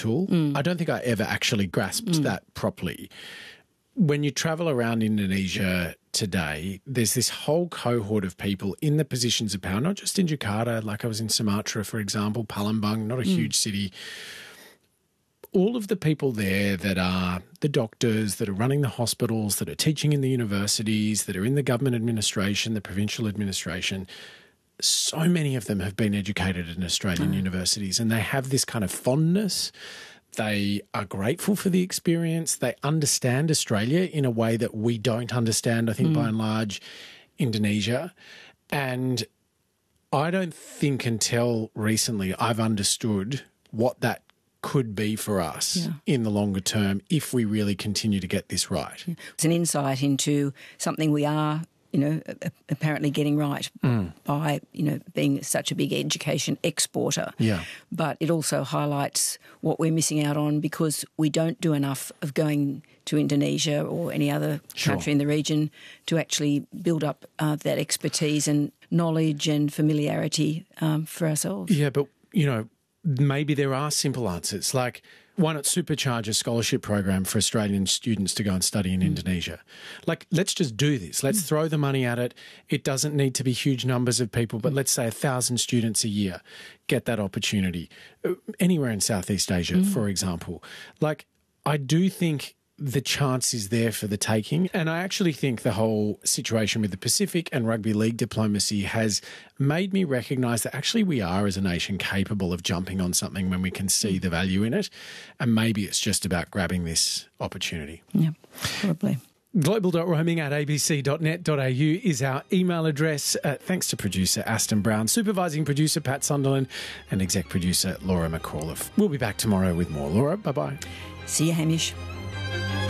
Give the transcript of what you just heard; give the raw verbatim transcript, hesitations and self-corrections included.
tool. Mm. I don't think I ever actually grasped mm. that properly. When you travel around Indonesia today, there's this whole cohort of people in the positions of power, not just in Jakarta, like I was in Sumatra, for example, Palembang, not a mm. huge city. All of the people there that are the doctors, that are running the hospitals, that are teaching in the universities, that are in the government administration, the provincial administration, so many of them have been educated in Australian mm. universities, and they have this kind of fondness. They are grateful for the experience. They understand Australia in a way that we don't understand, I think, mm. by and large, Indonesia. And I don't think until recently I've understood what that could be for us yeah. in the longer term if we really continue to get this right. Yeah. It's an insight into something we are, you know, apparently getting right mm. by, you know, being such a big education exporter. Yeah. But it also highlights what we're missing out on because we don't do enough of going to Indonesia or any other sure. country in the region to actually build up uh, that expertise and knowledge and familiarity um, for ourselves. Yeah, but, you know, maybe there are simple answers, like why not supercharge a scholarship program for Australian students to go and study in mm. Indonesia? Like, let's just do this. Let's mm. throw the money at it. It doesn't need to be huge numbers of people, but mm. let's say a thousand students a year get that opportunity. Anywhere in Southeast Asia, mm. for example. Like, I do think the chance is there for the taking. And I actually think the whole situation with the Pacific and rugby league diplomacy has made me recognise that actually we are as a nation capable of jumping on something when we can see the value in it. And maybe it's just about grabbing this opportunity. Yeah, probably. Global.roaming at a b c dot net dot a u is our email address. Uh, thanks to producer Aston Brown, supervising producer Pat Sunderland and exec producer Laura McAuliffe. We'll be back tomorrow with more. Laura, bye-bye. See you, Hamish.